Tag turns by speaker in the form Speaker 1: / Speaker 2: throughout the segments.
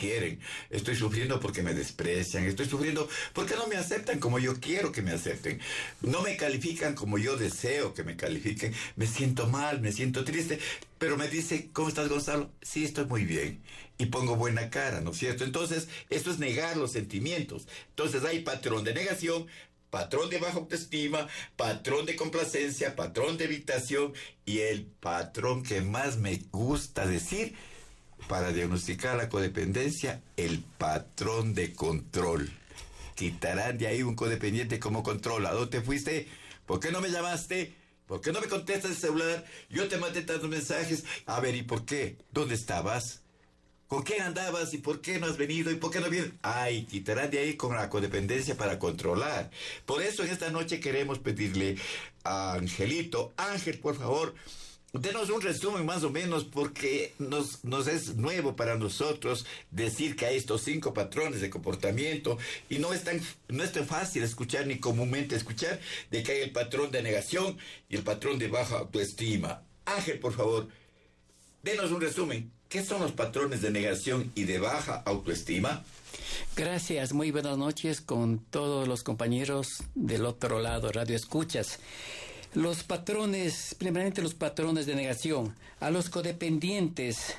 Speaker 1: quieren, estoy sufriendo porque me desprecian, estoy sufriendo porque no me aceptan como yo quiero que me acepten, no me califican como yo deseo que me califiquen, me siento mal, me siento triste, pero me dice, ¿cómo estás, Gonzalo? Sí, estoy muy bien, y pongo buena cara, ¿no es cierto? Entonces, esto es negar los sentimientos. Entonces hay patrón de negación, patrón de baja autoestima, patrón de complacencia, patrón de evitación, y el patrón que más me gusta decir para diagnosticar la codependencia, el patrón de control. Quitarán de ahí un codependiente como control. ¿A dónde fuiste? ¿Por qué no me llamaste? ¿Por qué no me contestas el celular? Yo te mandé tantos mensajes. A ver, ¿y por qué? ¿Dónde estabas? ¿Con quién andabas? ¿Y por qué no has venido? ¿Y por qué no vienes? Ay, quitarán de ahí con la codependencia para controlar. Por eso en esta noche queremos pedirle a Angelito, Ángel, por favor, denos un resumen más o menos, porque nos es nuevo para nosotros decir que hay estos 5 patrones de comportamiento, y no es tan fácil escuchar, ni comúnmente escuchar, de que hay el patrón de negación y el patrón de baja autoestima. Ángel, por favor, denos un resumen. ¿Qué son los patrones de negación y de baja autoestima?
Speaker 2: Gracias, muy buenas noches con todos los compañeros del otro lado, Radio Escuchas. Los patrones, primeramente los patrones de negación. A los codependientes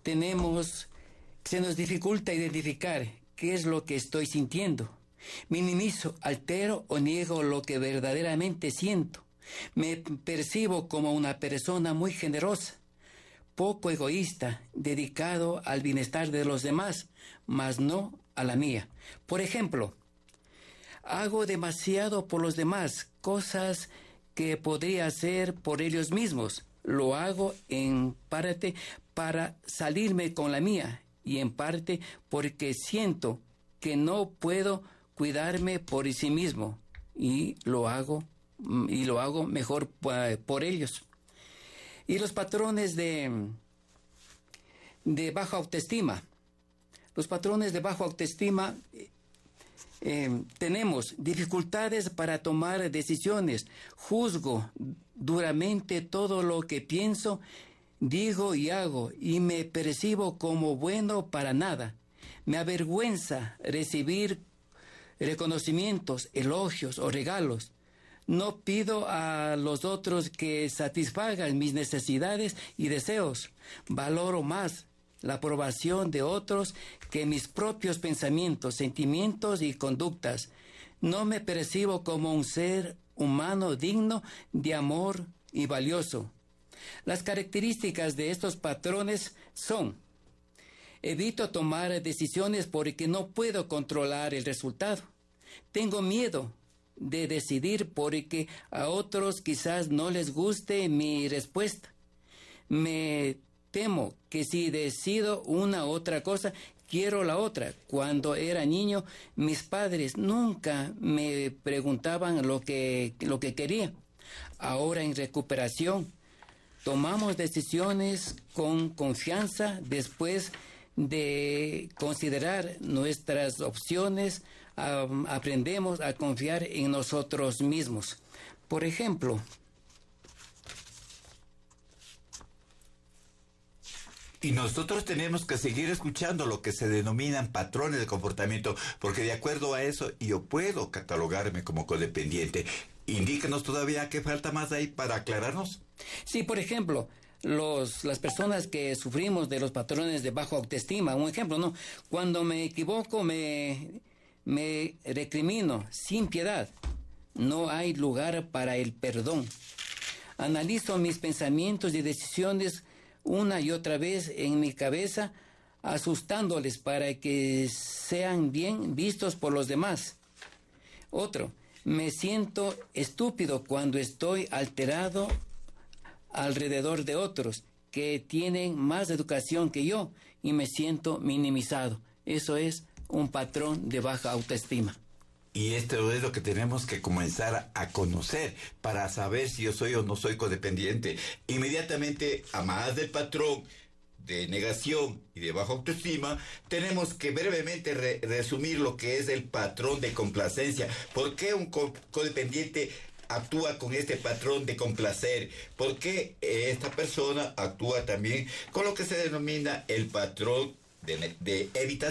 Speaker 2: se nos dificulta identificar qué es lo que estoy sintiendo. Minimizo, altero o niego lo que verdaderamente siento. Me percibo como una persona muy generosa, poco egoísta, dedicado al bienestar de los demás, mas no a la mía. Por ejemplo, hago demasiado por los demás, cosas que podría hacer por ellos mismos. Lo hago en parte para salirme con la mía, y en parte porque siento que no puedo cuidarme por sí mismo, y lo hago mejor por ellos. Y los patrones de baja autoestima. Los patrones de baja autoestima, tenemos dificultades para tomar decisiones. Juzgo duramente todo lo que pienso, digo y hago, y me percibo como bueno para nada. Me avergüenza recibir reconocimientos, elogios o regalos. No pido a los otros que satisfagan mis necesidades y deseos. Valoro más la aprobación de otros que mis propios pensamientos, sentimientos y conductas. No me percibo como un ser humano digno de amor y valioso. Las características de estos patrones son: evito tomar decisiones porque no puedo controlar el resultado. Tengo miedo de decidir porque a otros quizás no les guste mi respuesta. Me temo que si decido una u otra cosa, quiero la otra. Cuando era niño, mis padres nunca me preguntaban lo que quería. Ahora, en recuperación, tomamos decisiones con confianza después de considerar nuestras opciones. Aprendemos a confiar en nosotros mismos. Por ejemplo,
Speaker 1: y nosotros tenemos que seguir escuchando lo que se denominan patrones de comportamiento, porque de acuerdo a eso yo puedo catalogarme como codependiente. Indícanos todavía qué falta más ahí para aclararnos.
Speaker 2: Sí, por ejemplo, las personas que sufrimos de los patrones de baja autoestima, un ejemplo, ¿no? Cuando me equivoco, me recrimino sin piedad. No hay lugar para el perdón. Analizo mis pensamientos y decisiones una y otra vez en mi cabeza, asustándoles para que sean bien vistos por los demás. Otro, me siento estúpido cuando estoy alterado alrededor de otros que tienen más educación que yo, y me siento minimizado. Eso es un patrón de baja autoestima.
Speaker 1: Y esto es lo que tenemos que comenzar a conocer para saber si yo soy o no soy codependiente. Inmediatamente, a más del patrón de negación y de baja autoestima, tenemos que brevemente resumir lo que es el patrón de complacencia. ¿Por qué un codependiente actúa con este patrón de complacer? ¿Por qué esta persona actúa también con lo que se denomina el patrón de evitación?